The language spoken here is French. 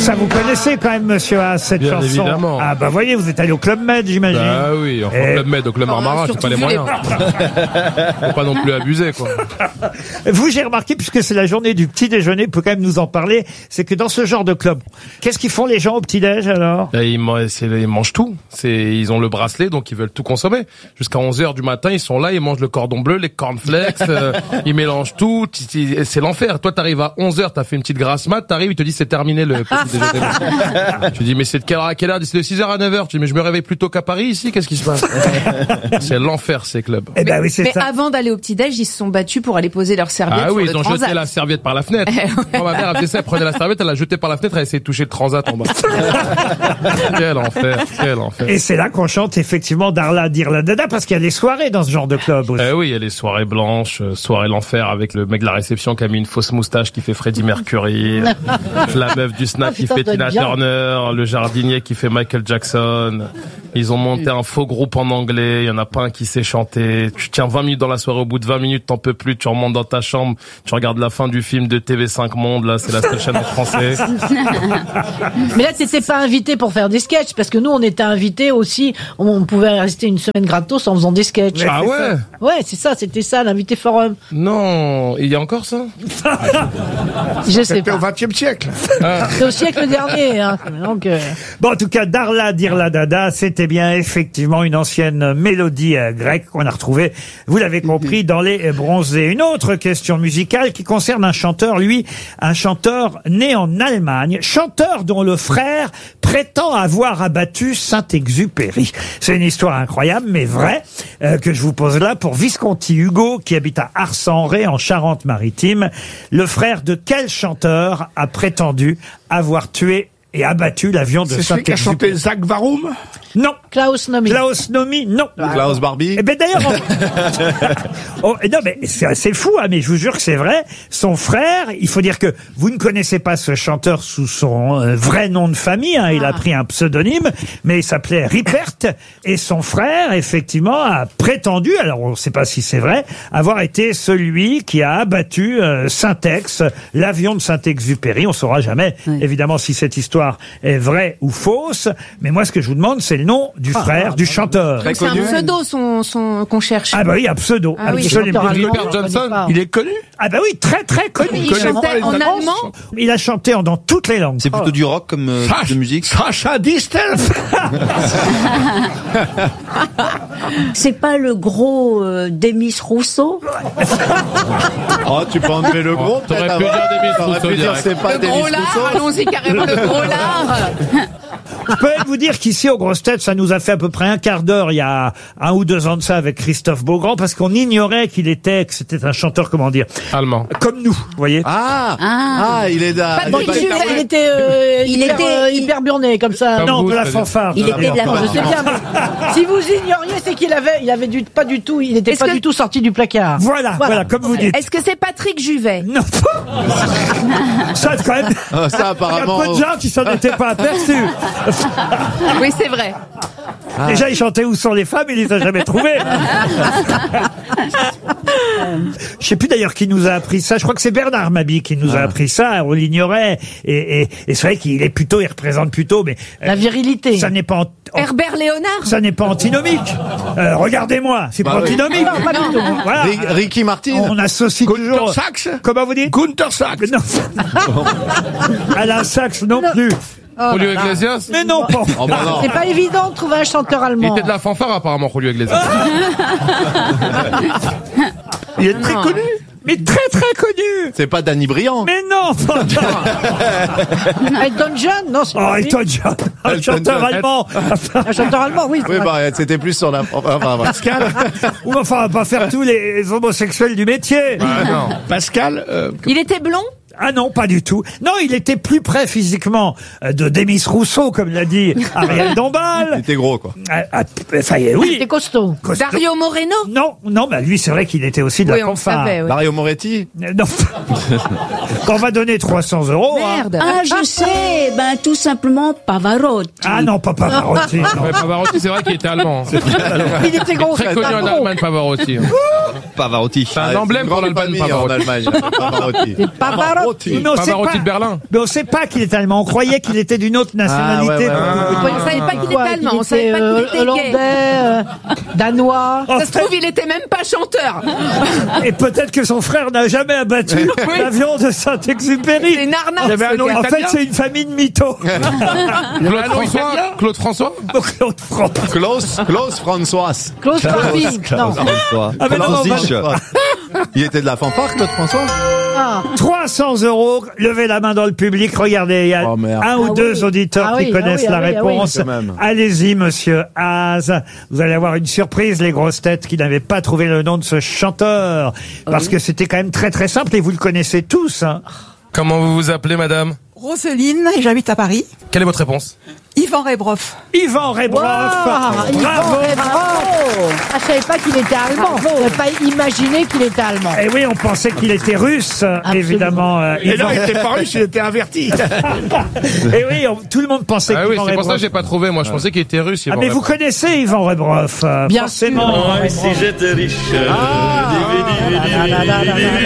Ça, vous connaissez quand même, monsieur Haas, cette Bien chanson. évidemment. Ah bah voyez, vous êtes allé au Club Med, j'imagine. Ah oui, enfin, au Club Med, au Club Marmara, c'est pas les moyens. Faut pas non plus abuser, quoi. Vous, j'ai remarqué, puisque c'est la journée du petit déjeuner, vous pouvez quand même nous en parler, c'est que dans ce genre de club, qu'est-ce qu'ils font les gens au petit déj alors? Ils mangent tout. Ils ont le bracelet, donc ils veulent tout consommer. Jusqu'à 11h du matin, ils sont là, ils mangent le cordon bleu, les cornflakes, ils mélangent tout. C'est l'enfer. Toi, t'arrives à 11h, t'as fait une petite grasse mat, t'arrives, ils te disent c'est terminé le petit déjeuner. Tu dis mais c'est de quelle heure à quelle heure? C'est de 6h à 9h. Tu dis mais je me réveille plus tôt qu'à Paris ici, qu'est-ce qui se passe? C'est l'enfer ces clubs. Eh ben oui, c'est ça. Avant d'aller au petit-déj, ils se sont battus pour aller poser leur serviette Ah oui, sur ils le ont transat. jeté la serviette par la fenêtre. Quand ma mère a fait ça, elle prenait la serviette, elle l'a jetée par la fenêtre, elle a essayé de toucher le transat en bas. Quel enfer, quel enfer. Et c'est là qu'on chante effectivement Darla Dirla Dada, parce qu'il y a des soirées dans ce genre de club aussi. Oui, il y a les soirées blanches, soirée l'enfer avec le mec de la réception qui a mis une fausse moustache qui fait Freddie Mercury, la meuf du snack qui fait Tina Turner, le jardinier qui fait Michael Jackson. Ils ont monté un faux groupe en anglais, il y en a pas un qui sait chanter. Tu tiens 20 minutes dans la soirée, au bout de 20 minutes, t'en peux plus, tu remontes dans ta chambre, tu regardes la fin du film de TV5 Monde, là, c'est la seule chaîne en français. Mais là, t'étais pas invité pour faire des sketchs, parce que nous, on était invités aussi, on pouvait rester une semaine gratos en faisant des sketchs. Ah ouais? Ouais, c'est ça, c'était ça, l'invité forum. Non, il y a encore ça? Je sais C'était au pas. XXe siècle. C'est au siècle dernier, hein. Donc, Bon, en tout cas, Darla Dirla Dada, c'était bien effectivement une ancienne mélodie grecque qu'on a retrouvée, vous l'avez compris, dans les bronzés. Une autre question musicale qui concerne un chanteur, lui, un chanteur né en Allemagne, chanteur dont le frère prétend avoir abattu Saint-Exupéry. C'est une histoire incroyable, mais vraie, que je vous pose là pour Visconti Hugo, qui habite à Ars-en-Ré, en Charente-Maritime. Le frère de quel chanteur a prétendu avoir tué et abattu l'avion de C'est celui qui a chanté Saint-Exupéry? Zach Varum. Non. Klaus Nomi. Klaus Nomi, non. Klaus Barbie. Eh ben d'ailleurs, oh, non mais c'est assez fou, hein, mais je vous jure que c'est vrai. Son frère, il faut dire que vous ne connaissez pas ce chanteur sous son vrai nom de famille, hein, il a pris un pseudonyme, mais il s'appelait Ripert, et son frère, effectivement, a prétendu, alors on ne sait pas si c'est vrai, avoir été celui qui a abattu Saint-Ex, l'avion de Saint-Exupéry. On saura jamais, évidemment, si cette histoire est vraie ou fausse, mais moi ce que je vous demande, c'est le nom du frère du chanteur. Donc c'est un pseudo qu'on cherche. Ah bah oui, un pseudo. Ah oui. Absolument. Rupert Johnson. Il est connu. Ah bah oui, très très connu. Il chantait en allemand. Il a chanté dans toutes les langues. C'est plutôt du rock comme de musique. Sacha Distel. C'est pas le gros Demis Rousseau? Oh, tu peux enlever le gros. T'aurais pu dire Demis T'aurais Rousseau pu dire direct. c'est pas Le Demis gros lard, Rousseau. allons-y carrément, le gros lard. Je peux même vous dire qu'ici, aux grosses têtes, ça nous a fait à peu près un quart d'heure, il y a 1 ou 2 ans de ça, avec Christophe Beaugrand, parce qu'on ignorait que c'était un chanteur, comment dire, Allemand. comme nous, vous voyez. Il est là. Patrick Juvet. Il était hyper burné, comme ça. Comme Non, vous, de la c'est-à-dire. fanfare. Il était de la Je sais bien, mais si vous ignoriez, c'est qu'il n'était pas du tout sorti du placard. Voilà, comme vous dites. Est-ce que c'est Patrick Juvet? Non. Ça, quand même. Ça, Il y a apparemment. peu de gens qui s'en étaient pas aperçus. Oui, c'est vrai. Déjà, il chantait Où sont les femmes, il les a jamais trouvées. Je sais plus d'ailleurs qui nous a appris ça. Je crois que c'est Bernard Mabie qui nous a appris ça. On l'ignorait. Et c'est vrai qu'il représente plutôt, mais La virilité. ça n'est pas Herbert Léonard. ça n'est pas antinomique. Regardez-moi, c'est pas oui. antinomique. Non, pas du tout. Voilà. Ricky Martin. On associe toujours. Gunther Sachs. Comment vous dites? Gunther Sachs. Non. Alain Sachs non plus. Julio Iglesias. Mais non, pas. Oh, bah non. C'est pas évident de trouver un chanteur Il allemand. était de la fanfare apparemment, Julio Iglesias. Il est très connu. Mais très très connu. C'est pas Danny Briand. Mais non. Elton John? Non, c'est Oh, pas lui. Elton John, un Elton chanteur John. allemand. Un chanteur allemand, oui. Oui, bah, c'était plus sur la. Enfin, voilà. Pascal. Ou enfin, on va pas faire tous les homosexuels du métier. Non. Pascal. Il était blond? Ah non, pas du tout. Non, il était plus près physiquement de Demis Rousseau, comme l'a dit Ariel Il Dombal. était gros, quoi. Enfin, Il oui. était costaud. Dario Moreno? Non, bah lui, c'est vrai qu'il était aussi de Oui, la on le fanfare. savait, oui. Mario Moretti. Non. On va donner 300 €. Hein. Merde. Ah, je sais, tout simplement Pavarotti. Ah non, pas Pavarotti. non. Ouais, Pavarotti, c'est vrai qu'il était allemand. Il était gros. Très connu en Allemagne, Pavarotti. Pavarotti. C'est un emblème pour l'Allemagne, en Pavarotti. Allemagne. Pavarotti. Pavarotti. Pavarotti. Mais on sait Pavarotti pas- de Berlin. Mais on sait pas qu'il est allemand. On croyait qu'il était d'une autre nationalité. On savait pas qu'il était Quoi, allemand, qu'il on savait pas qu'il était hollandais, gay. danois. En Ça se fait- trouve, il était même pas chanteur. Et peut-être que son frère n'a jamais abattu Oui. l'avion de Saint-Exupéry. C'est Narnax. Il y avait un ce nom gars. En fait, c'est une famille de mythos. Claude François. Claude François. Claude France. Klaus François. Klaus Barbie. Non. Ah, mais non, on va- Il était de la fanfare, Claude François? Ah. 300 €. Levez la main dans le public. Regardez, il y a Oh, merde. un ou deux auditeurs Ah qui oui, connaissent ah oui, la ah oui, ah oui. réponse. Quand même. Allez-y, monsieur Haas. Vous allez avoir une surprise, les grosses têtes, qui n'avaient pas trouvé le nom de ce chanteur. Parce que c'était quand même très très simple et vous le connaissez tous. Hein. Comment vous vous appelez, madame? Roselyne, et j'habite à Paris. Quelle est votre réponse? Yvan Rebroff. Yvan Rebroff. Wow, Bravo. Ah, je savais pas qu'il était allemand. Je n'avais pas imaginé qu'il était allemand. Eh oui, on pensait qu'il était russe, évidemment. Et Yvan. là, il était pas russe, il était averti. Eh oui, tout le monde pensait Ah qu'Yvan oui, c'est pour ça que Rebroff. j'ai pas trouvé. Moi, je pensais qu'il était russe. Ah, mais vous connaissez Yvan Rebroff, Bien forcément. sûr. Yvan Rebroff. Ah, là, là, là, là, là.